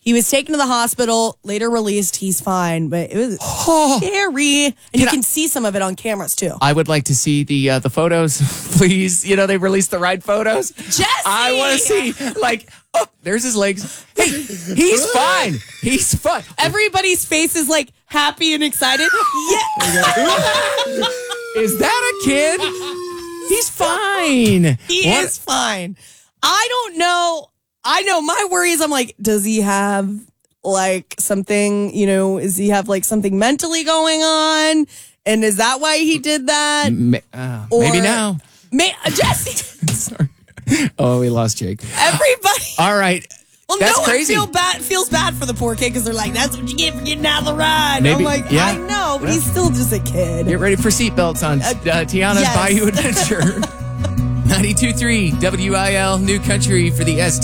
He was taken to the hospital, later released. He's fine, but it was scary. And you can see some of it on cameras, too. I would like to see the photos, please. They released the right photos. Jesse! I want to see, there's his legs. Hey, he's fine. He's fine. Everybody's face is happy and excited. Yeah. Is that a kid? He's fine. He is fine. I don't know. I know my worry is I'm does he have something, does he have something mentally going on? And is that why he did that? Maybe now. Jesse. Sorry. Oh, we lost Jake. Everybody. All right. Well, that's crazy. Feels bad for the poor kid because they're that's what you get for getting out of the ride. Maybe, I'm I know, but he's still just a kid. Get ready for seatbelts on Tiana's Bayou Adventure. 92.3 WIL New Country for the ST.